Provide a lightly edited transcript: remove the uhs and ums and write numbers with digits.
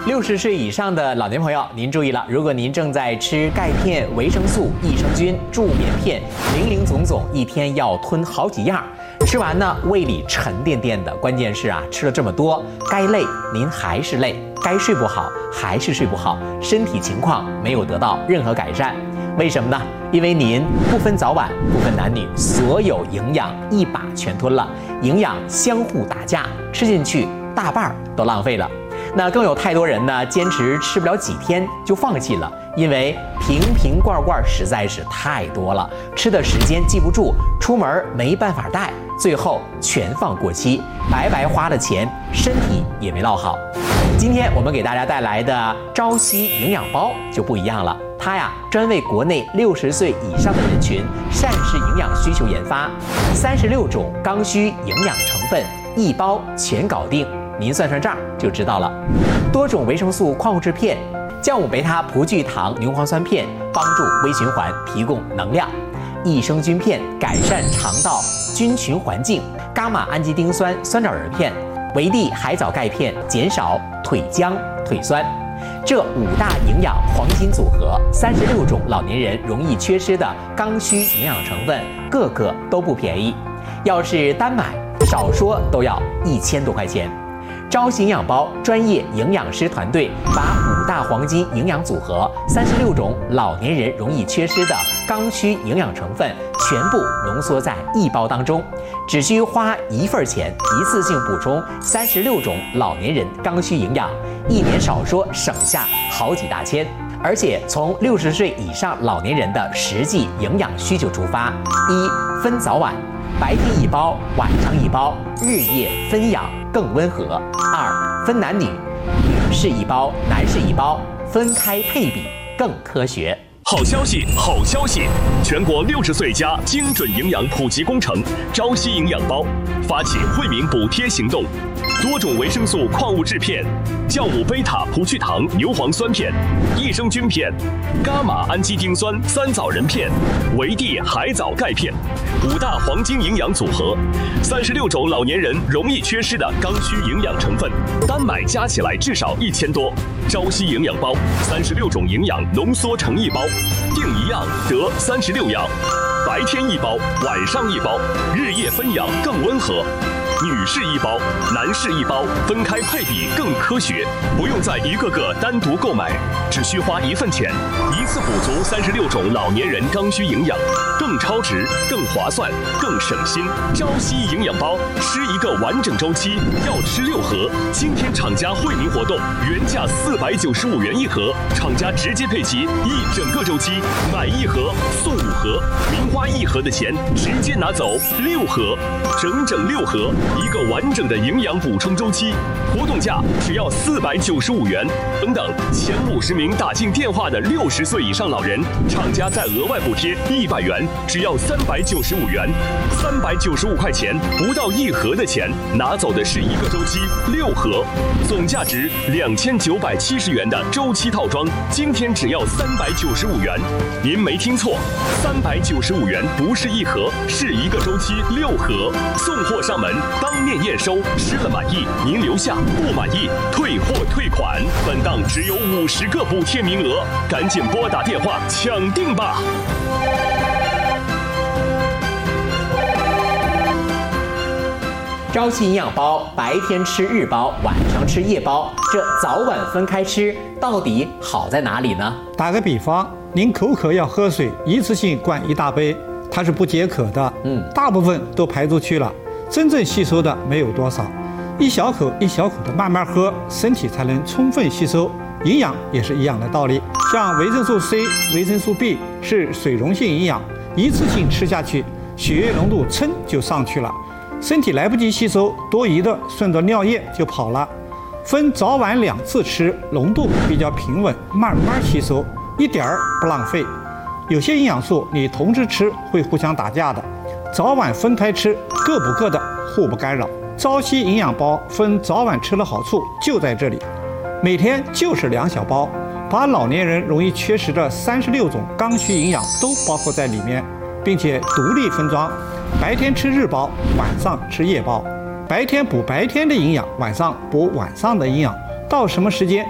60岁以上的老年朋友，您注意了，如果您正在吃钙片、维生素、益生菌、助眠片，零零总总，一天要吞好几样，吃完呢胃里沉甸甸的。关键是吃了这么多，该累您还是累，该睡不好还是睡不好，身体情况没有得到任何改善。为什么呢？因为您不分早晚，不分男女，所有营养一把全吞了，营养相互打架，吃进去大半都浪费了。那更有太多人呢，坚持吃不了几天就放弃了，因为瓶瓶罐罐实在是太多了，吃的时间记不住，出门没办法带，最后全放过期，白白花了钱，身体也没落好。今天我们给大家带来的朝夕营养包就不一样了，它专为国内60岁以上的人群膳食营养需求研发，36种刚需营养成分，一包全搞定。您算算账就知道了。多种维生素矿物质片，酵母贝塔葡聚糖牛磺酸片帮助微循环提供能量，益生菌片改善肠道菌群环境，伽马氨基丁酸酸枣仁片，维 D 海藻钙片减少腿僵腿酸。这5大营养黄金组合，36种老年人容易缺失的刚需营养成分，个个都不便宜，要是单买少说都要1000多块钱。朝夕营养包专业营养师团队把5大黄金营养组合、36种老年人容易缺失的刚需营养成分全部浓缩在一包当中，只需花1份钱，一次性补充36种老年人刚需营养，一年少说省下好几大千。而且从60岁以上老年人的实际营养需求出发，1分早晚，白天一包，晚上一包，日夜分养更温和。2分男女，女士一包，男士一包，分开配比更科学。 好消息，好消息！全国60岁加精准营养普及工程朝夕营养包发起惠民补贴行动，多种维生素矿物质片、酵母贝塔葡聚糖牛磺酸片、益生菌片、伽马氨基丁酸酸枣仁片、维 D 海藻钙片，5大黄金营养组合，36种老年人容易缺失的刚需营养成分，单买加起来至少1000多。朝夕营养包，36种营养浓缩成一包，订1样得36样，白天一包，晚上一包，日夜分养更温和。女士一包，男士一包，分开配比更科学，不用再一个个单独购买，只需花1份钱，一次补足36种老年人刚需营养，更超值、更划算、更省心。朝夕营养包吃一个完整周期，要吃6盒。今天厂家惠民活动，原价495元一盒，厂家直接配齐一整个周期，买1盒送5盒，您花1盒的钱直接拿走6盒，整整6盒。一个完整的营养补充周期，活动价只要495元。等等，前50名打进电话的60岁以上老人，厂家再额外补贴100元，只要395元，395块钱不到1盒的钱，拿走的是一个周期6盒，总价值2970元的周期套装，今天只要395元。您没听错，395元不是1盒，是一个周期6盒，送货上门。当面验收，吃了满意您留下，不满意退货退款。本档只有50个补贴名额，赶紧拨打电话抢订吧。 朝夕营养包，白天吃日包，晚上吃夜包，这早晚分开吃，到底好在哪里呢？ 打个比方，您口渴要喝水，一次性灌1大杯，它是不解渴的，大部分都排出去了。真正吸收的没有多少，一小口一小口的慢慢喝，身体才能充分吸收。营养也是一样的道理，像维生素 C、维生素 B 是水溶性营养，一次性吃下去，血液浓度噌就上去了，身体来不及吸收，多余的顺着尿液就跑了。分早晚2次吃，浓度比较平稳，慢慢吸收，一点儿不浪费。有些营养素你同时吃会互相打架的，早晚分开吃，各补各的，互不干扰。朝夕营养包分早晚吃的好处就在这里，每天就是2小包，把老年人容易缺失的36种刚需营养都包括在里面，并且独立分装，白天吃日包，晚上吃夜包，白天补白天的营养，晚上补晚上的营养，到什么时间